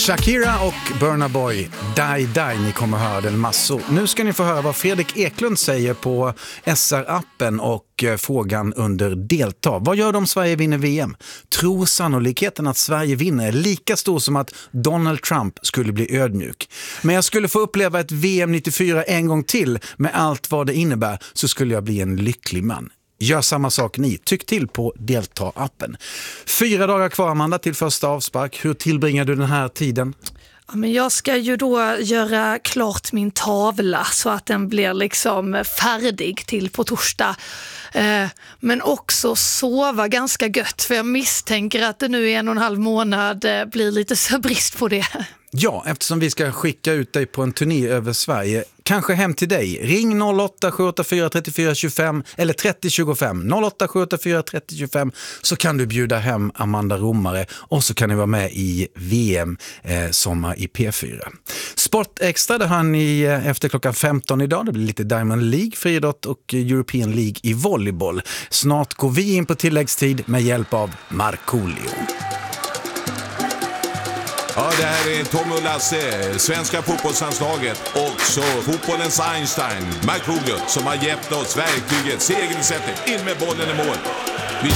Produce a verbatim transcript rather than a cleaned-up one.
Shakira och Burna Boy, Die Die, ni kommer höra den massor. Nu ska ni få höra vad Fredrik Eklund säger på S R-appen och frågan under delta. Vad gör de om Sverige vinner V M? Tror sannolikheten att Sverige vinner är lika stor som att Donald Trump skulle bli ödmjuk. Men jag skulle få uppleva ett V M nittiofyra en gång till med allt vad det innebär, så skulle jag bli en lycklig man. Gör samma sak ni. Tyck till på delta-appen. Fyra dagar kvar, Amanda, till första avspark. Hur tillbringar du den här tiden? Ja, men jag ska ju då göra klart min tavla så att den blir liksom färdig till på torsdag. Eh, men också sova ganska gött, för jag misstänker att det nu i en och en halv månad eh, blir lite så brist på det. Ja, eftersom vi ska skicka ut dig på en turné över Sverige, kanske hem till dig. Ring noll åtta sju åtta fyra tre fyra två fem eller trettio tjugofem. noll åtta sju åtta fyra tre tjugofem, så kan du bjuda hem Amanda Romare och så kan ni vara med i V M eh, sommar i P fyra. Sport Extra, det har ni eh, efter klockan femton idag. Det blir lite Diamond League, friidrott och European League i volleyboll. Snart går vi in på tilläggstid med hjälp av Markoolio. Ja, det här är Tom och Lasse, svenska fotbollslandslaget och så fotbollens Einstein, Markoolio, som har gett oss verktyget, segersättet, in med bollen i mål.